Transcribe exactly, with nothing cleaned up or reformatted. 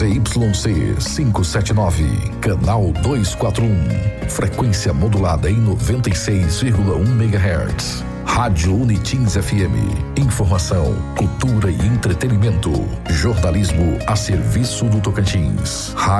Z Y C quinhentos e setenta e nove, canal duzentos e quarenta e um, frequência modulada em noventa e seis vírgula um megahertz. Rádio Unitins F M. Informação, cultura e entretenimento. Jornalismo a serviço do Tocantins.